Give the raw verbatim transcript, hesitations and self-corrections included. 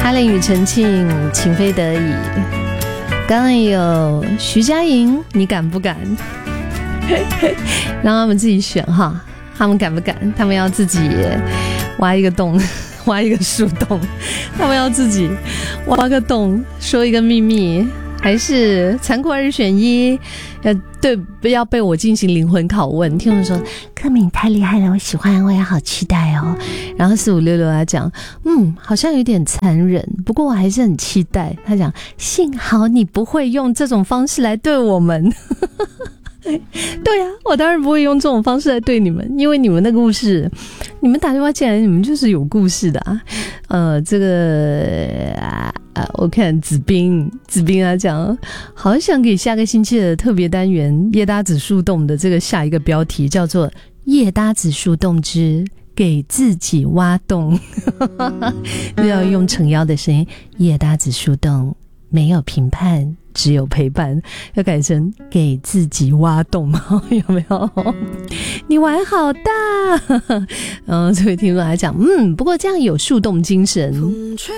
哈林与陈庆，情非得已。刚刚也有徐佳莹，你敢不敢？让他们自己选哈，他们敢不敢？他们要自己挖一个洞，挖一个树洞，他们要自己挖个洞，说一个秘密，还是残酷二选一？要对，不要被我进行灵魂拷问。听我说，柯敏太厉害了，我喜欢，我也好期待哦。然后四五六六他讲，嗯，好像有点残忍，不过我还是很期待。他讲，幸好你不会用这种方式来对我们。对啊，我当然不会用这种方式来对你们，因为你们的故事，你们打电话进来，你们就是有故事的啊。呃，这个啊，我看子斌，子斌他讲，好想给下个星期的特别单元叶搭子树洞的这个下一个标题叫做叶搭子树洞之给自己挖洞，又要用撑腰的声音，叶搭子树洞没有评判。只有陪伴，要改成给自己挖洞吗？有没有？你玩好大。然后这位听众还讲，嗯，不过这样有树洞精神。